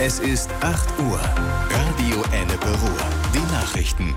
Es ist 8 Uhr. Radio Ennepe Ruhr. Die Nachrichten.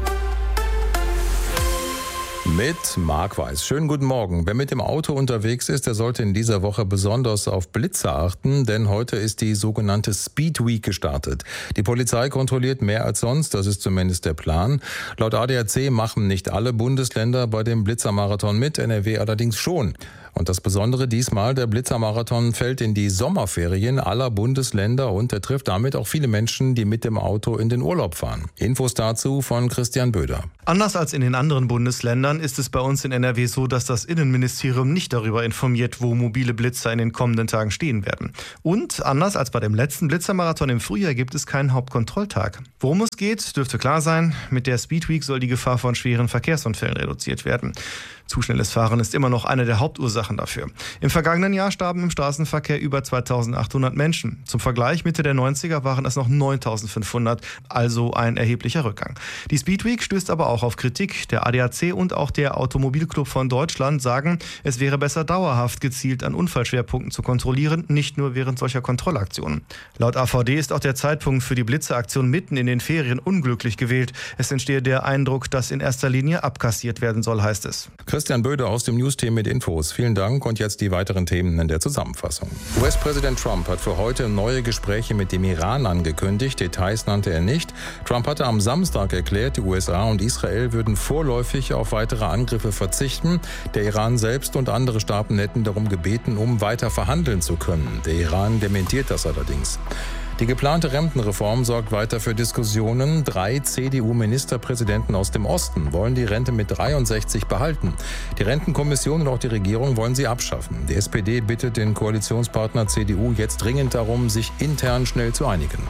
Mit Marc Weiß. Schönen guten Morgen. Wer mit dem Auto unterwegs ist, der sollte in dieser Woche besonders auf Blitzer achten, denn heute ist die sogenannte Speed Week gestartet. Die Polizei kontrolliert mehr als sonst, das ist zumindest der Plan. Laut ADAC machen nicht alle Bundesländer bei dem Blitzermarathon mit, NRW allerdings schon. Und das Besondere diesmal, der Blitzermarathon fällt in die Sommerferien aller Bundesländer und er trifft damit auch viele Menschen, die mit dem Auto in den Urlaub fahren. Infos dazu von Christian Böder. Anders als in den anderen Bundesländern ist es bei uns in NRW so, dass das Innenministerium nicht darüber informiert, wo mobile Blitzer in den kommenden Tagen stehen werden. Und anders als bei dem letzten Blitzermarathon im Frühjahr gibt es keinen Hauptkontrolltag. Worum es geht, dürfte klar sein. Mit der Speed Week soll die Gefahr von schweren Verkehrsunfällen reduziert werden. Zu schnelles Fahren ist immer noch eine der Hauptursachen dafür. Im vergangenen Jahr starben im Straßenverkehr über 2800 Menschen. Zum Vergleich, Mitte der 90er waren es noch 9500, also ein erheblicher Rückgang. Die Speed Week stößt aber auch auf Kritik. Der ADAC und auch der Automobilclub von Deutschland sagen, es wäre besser dauerhaft gezielt an Unfallschwerpunkten zu kontrollieren, nicht nur während solcher Kontrollaktionen. Laut AVD ist auch der Zeitpunkt für die Blitzeraktion mitten in den Ferien unglücklich gewählt. Es entstehe der Eindruck, dass in erster Linie abkassiert werden soll, heißt es. Christian Böder aus dem News-Team mit Infos. Vielen Dank und jetzt die weiteren Themen in der Zusammenfassung. US-Präsident Trump hat für heute neue Gespräche mit dem Iran angekündigt. Details nannte er nicht. Trump hatte am Samstag erklärt, die USA und Israel würden vorläufig auf weitere Angriffe verzichten. Der Iran selbst und andere Staaten hätten darum gebeten, um weiter verhandeln zu können. Der Iran dementiert das allerdings. Die geplante Rentenreform sorgt weiter für Diskussionen. 3 CDU-Ministerpräsidenten aus dem Osten wollen die Rente mit 63 behalten. Die Rentenkommission und auch die Regierung wollen sie abschaffen. Die SPD bittet den Koalitionspartner CDU jetzt dringend darum, sich intern schnell zu einigen.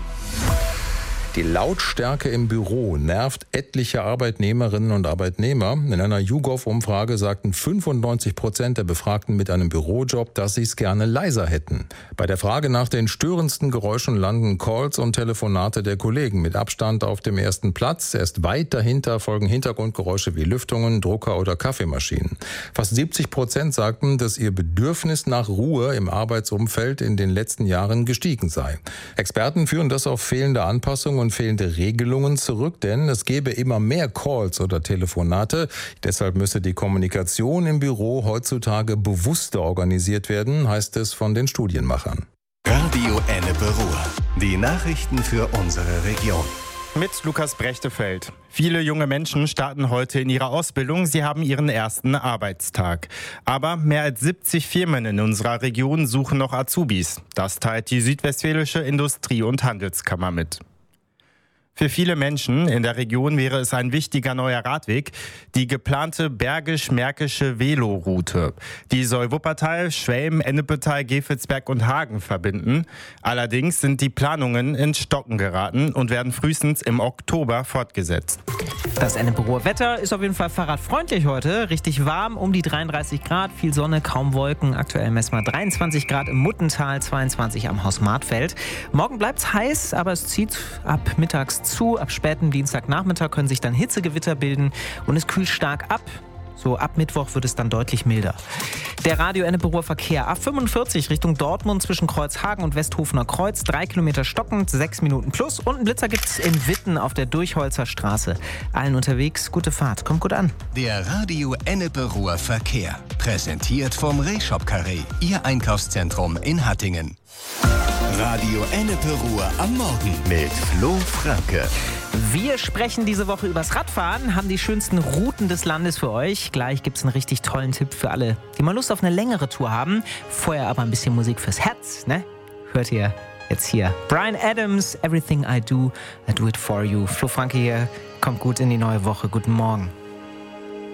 Die Lautstärke im Büro nervt etliche Arbeitnehmerinnen und Arbeitnehmer. In einer YouGov-Umfrage sagten 95% der Befragten mit einem Bürojob, dass sie es gerne leiser hätten. Bei der Frage nach den störendsten Geräuschen landen Calls und Telefonate der Kollegen mit Abstand auf dem ersten Platz. Erst weit dahinter folgen Hintergrundgeräusche wie Lüftungen, Drucker oder Kaffeemaschinen. Fast 70% sagten, dass ihr Bedürfnis nach Ruhe im Arbeitsumfeld in den letzten Jahren gestiegen sei. Experten führen das auf fehlende Anpassungen und fehlende Regelungen zurück, denn es gäbe immer mehr Calls oder Telefonate. Deshalb müsse die Kommunikation im Büro heutzutage bewusster organisiert werden, heißt es von den Studienmachern. Radio Ennepe Ruhr. Die Nachrichten für unsere Region. Mit Lukas Brechtefeld. Viele junge Menschen starten heute in ihrer Ausbildung. Sie haben ihren ersten Arbeitstag. Aber mehr als 70 Firmen in unserer Region suchen noch Azubis. Das teilt die Südwestfälische Industrie- und Handelskammer mit. Für viele Menschen in der Region wäre es ein wichtiger neuer Radweg, die geplante Bergisch-Märkische Veloroute. Die soll Wuppertal, Schwelm, Ennepetal, Gevelsberg und Hagen verbinden. Allerdings sind die Planungen ins Stocken geraten und werden frühestens im Oktober fortgesetzt. Das Ennepe Ruhr Wetter ist auf jeden Fall fahrradfreundlich heute. Richtig warm, um die 33 Grad, viel Sonne, kaum Wolken. Aktuell messen wir 23 Grad im Muttental, 22 am Haus Martfeld. Morgen bleibt's heiß, aber es zieht ab mittags zu. Ab späten Dienstagnachmittag können sich dann Hitzegewitter bilden und es kühlt stark ab. So ab Mittwoch wird es dann deutlich milder. Der Radio Ennepe Ruhr Verkehr A45 Richtung Dortmund zwischen Kreuzhagen und Westhofener Kreuz. 3 Kilometer stockend, 6 Minuten plus. Und einen Blitzer gibt's in Witten auf der Durchholzer Straße. Allen unterwegs, gute Fahrt. Kommt gut an. Der Radio Ennepe Ruhr Verkehr. Präsentiert vom Rehshop Carré. Ihr Einkaufszentrum in Hattingen. Radio Ennepe Ruhr am Morgen mit Flo Franke. Wir sprechen diese Woche übers Radfahren, haben die schönsten Routen des Landes für euch. Gleich gibt's einen richtig tollen Tipp für alle, die mal Lust auf eine längere Tour haben. Vorher aber ein bisschen Musik fürs Herz, ne? Hört ihr jetzt hier. Bryan Adams, Everything I Do it for you. Flo Franke hier, kommt gut in die neue Woche. Guten Morgen.